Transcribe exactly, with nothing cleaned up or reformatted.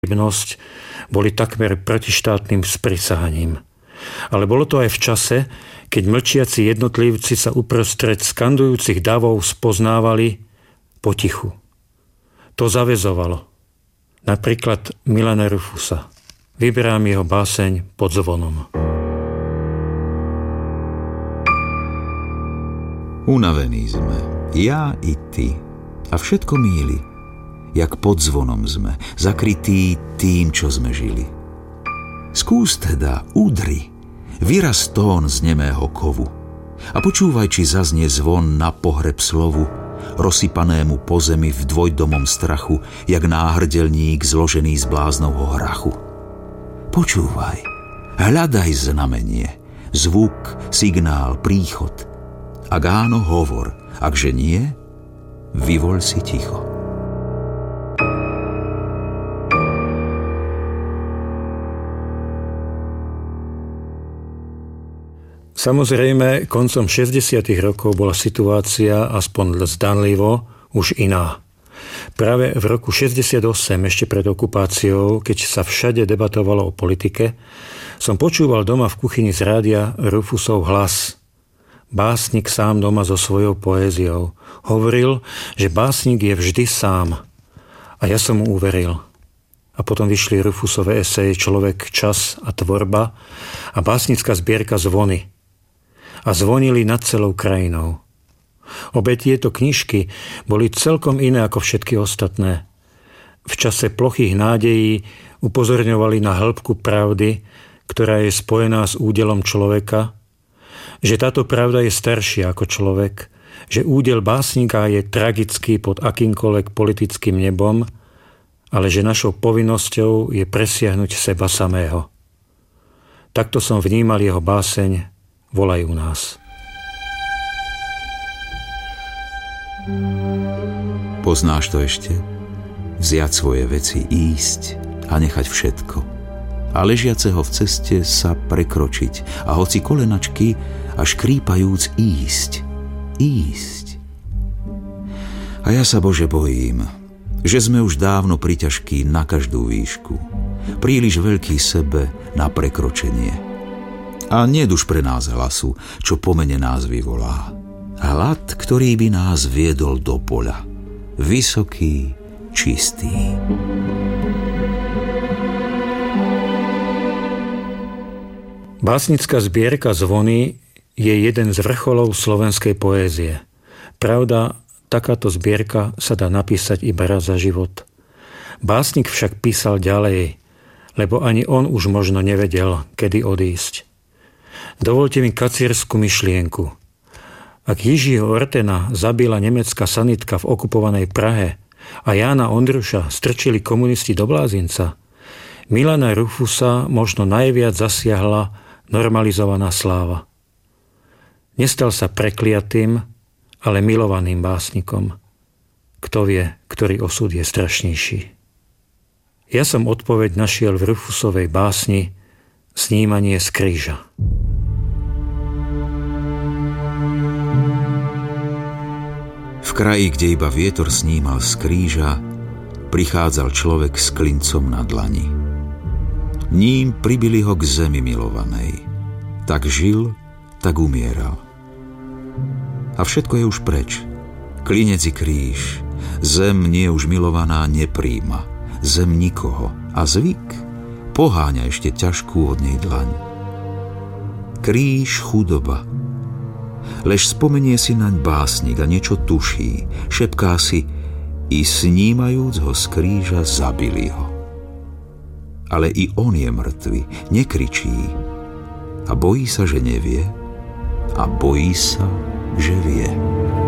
boli takmer protištátnym sprisahaním. Ale bolo to aj v čase, keď mlčiaci jednotlivci sa uprostred skandujúcich davov spoznávali potichu. To zaväzovalo. Napríklad Milana Rufusa. Vyberám jeho báseň Pod zvonom. Unavení sme, ja i ty, a všetko míli, jak pod zvonom sme, zakrytí tým, čo sme žili. Skús teda, udri, vyraz tón z nemého kovu a počúvaj, či zaznie zvon na pohreb slovu, rozsypanému po zemi v dvojdomom strachu, jak náhrdelník zložený z bláznovho hrachu. Počúvaj, hľadaj znamenie, zvuk, signál, príchod. Ak áno, hovor, akže nie, vyvoľ si ticho. Samozrejme, koncom šesťdesiatych rokov bola situácia, aspoň zdanlivo, už iná. Práve v roku šesťdesiatosem, ešte pred okupáciou, keď sa všade debatovalo o politike, som počúval doma v kuchyni z rádia Rufusov hlas. Básnik sám doma so svojou poéziou. Hovoril, že básnik je vždy sám. A ja som mu uveril. A potom vyšli Rufusové eseje Človek, čas a tvorba a básnická zbierka Zvony. A zvonili nad celou krajinou. Obe tieto knižky boli celkom iné ako všetky ostatné. V čase plochých nádejí upozorňovali na hĺbku pravdy, ktorá je spojená s údelom človeka, že táto pravda je staršia ako človek, že údel básnika je tragický pod akýmkoľvek politickým nebom, ale že našou povinnosťou je presiahnuť seba samého. Takto som vnímal jeho báseň Volajú nás. Poznáš to ešte? Vziať svoje veci, ísť a nechať všetko. A ležiaceho v ceste sa prekročiť a hoci kolenačky a škrípajúc ísť, ísť. A ja sa, Bože, bojím, že sme už dávno priťažkí na každú výšku, príliš veľký sebe na prekročenie. A nieduž pre nás hlasu, čo pomene nás vyvolá. Hlad, ktorý by nás viedol do poľa. Vysoký, čistý. Básnická zbierka Zvony je jeden z vrcholov slovenskej poézie. Pravda, takáto zbierka sa dá napísať iba raz za život. Básnik však písal ďalej, lebo ani on už možno nevedel, kedy odísť. Dovolte mi kacierskú myšlienku. Ak Jiřího Ortena zabila nemecká sanitka v okupovanej Prahe a Jána Ondruša strčili komunisti do blázinca, Milana Rufusa možno najviac zasiahla normalizovaná sláva. Nestal sa prekliatým, ale milovaným básnikom. Kto vie, ktorý osud je strašnejší. Ja som odpoveď našiel v Rufusovej básni Snímanie z kríža. V kraji, kde iba vietor snímal z kríža, prichádzal človek s klincom na dlani. Ním pribili ho k zemi milovanej. Tak žil, tak umieral. A všetko je už preč. Klinec i kríž. Zem nie už milovaná nepríjma. Zem nikoho. A zvyk poháňa ešte ťažkú od nej dlaň. Kríž chudoba. Lež spomenie si naň básnik a niečo tuší. Šepká si, i snímajúc ho z kríža zabili ho. Ale i on je mŕtvy, nekričí. A bojí sa, že nevie. A bojí sa, že vie.